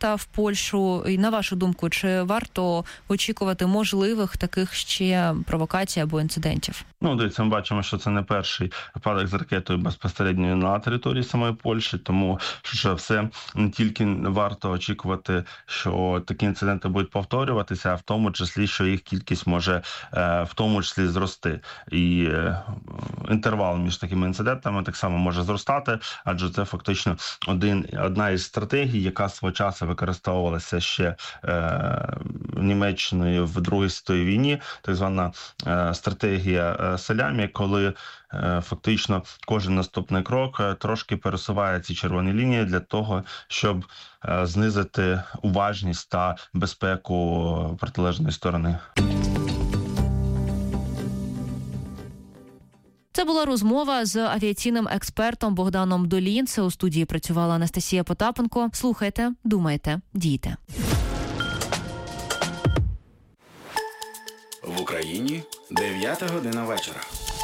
візита в Польщу. І на вашу думку, чи варто очікувати можливих таких ще провокацій або інцидентів? Дивіться, ми бачимо, що це не перший випадок з ракетою безпосередньо на території самої Польщі, тому що все не тільки варто очікувати, що такі інциденти будуть повторюватися, а в тому числі, що їх кількість може в тому числі зрости. І інтервал між такими інцидентами так само може зростати, адже це фактично одна із стратегій, яка свого часу використовувалася ще Німеччиною в Другій світовій війні, так звана стратегія Салямі, коли фактично кожен наступний крок трошки пересуває ці червоні лінії для того, щоб знизити уважність та безпеку протилежної сторони. Це була розмова з авіаційним експертом Богданом Долінце. У студії працювала Анастасія Потапенко. Слухайте, думайте, дійте. В Україні 9 година вечора.